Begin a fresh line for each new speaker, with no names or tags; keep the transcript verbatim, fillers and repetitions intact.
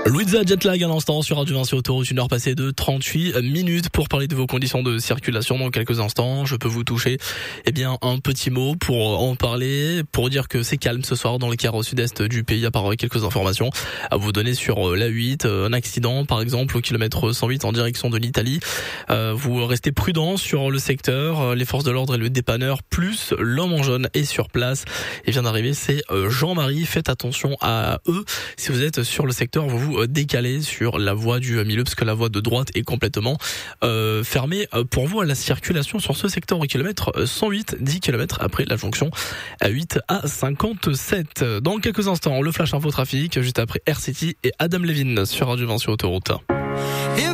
Louisa Jetlag à l'instant sur Radio Vinci Autoroute, une heure passée de trente-huit minutes pour parler de vos conditions de circulation. Dans quelques instants, je peux vous toucher eh bien un petit mot pour en parler, pour dire que c'est calme ce soir dans le quart au sud-est du pays, à part quelques informations à vous donner sur l'A huit, un accident par exemple au kilomètre cent huit en direction de l'Italie. Euh, vous restez prudent sur le secteur, les forces de l'ordre et le dépanneur plus l'homme en jaune est sur place et vient d'arriver, c'est Jean-Marie. Faites attention à eux si vous êtes sur le secteur, vous vous décalé sur la voie du milieu parce que la voie de droite est complètement euh, fermée pour vous à la circulation sur ce secteur au kilomètre cent huit, dix kilomètres après la jonction A huit à cinquante-sept. Dans quelques instants, le flash info trafic juste après Air City et Adam Levine sur Radio Vinci Autoroute.